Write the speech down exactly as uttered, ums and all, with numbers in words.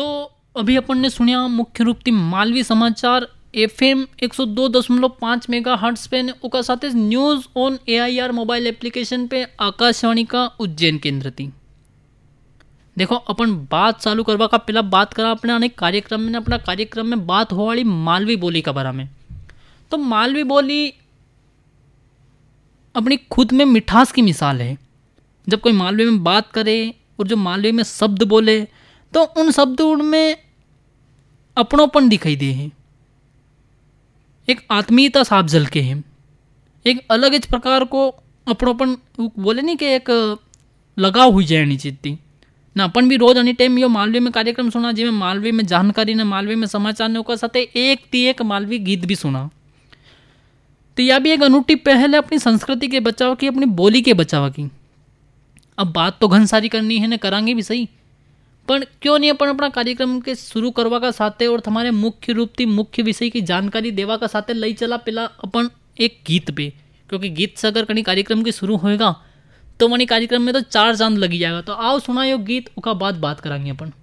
तो अभी अपन ने सुनिया मुख्य रूप थी मालवी समाचार एफ एम एक सौ दो दशमलव पाँच मेगा हर्ट्स पे ने उका साथ news on A I R mobile application पे आकाशवाणी का उज्जैन केंद्र थी। देखो अपन बात चालू करवा का पहला बात करा अपने अनेक कार्यक्रम में अपना कार्यक्रम में बात हो वाली मालवी बोली का बारे में। तो मालवी बोली अपनी खुद में मिठास की मिसाल है। जब कोई मालवी में बात करे और जो मालवी में शब्द बोले तो उन शब्दों में अपनोपन दिखाई दे है, एक आत्मीयता साफ झलके है, एक अलग इस प्रकार को अपनोपन बोले नहीं कि एक लगाव हुई जाए नहीं चीती ना। अपन भी रोज एनी टाइम यो मालवी में कार्यक्रम सुना जिसमें मालवी में जानकारी ने मालवी में समाचार ने का साथ एक ती एक मालवी गीत भी सुना। तो यह भी एक अनूठी पहल है अपनी संस्कृति के बचाव की, अपनी बोली के बचाव की। अब बात तो घन सारी करनी है ना, करांगे भी सही, पर क्यों नहीं अपन अपना कार्यक्रम के शुरू करवा का साथे और हमारे मुख्य रूप थी मुख्य विषय की जानकारी देवा का साथे लई चला पहला अपन एक गीत पे, क्योंकि गीत से अगर कहीं कार्यक्रम के शुरू होएगा तो मनी कार्यक्रम में तो चार चांद लगी जाएगा। तो आओ सुना यो गीत, उसका बाद बात करांगे अपन।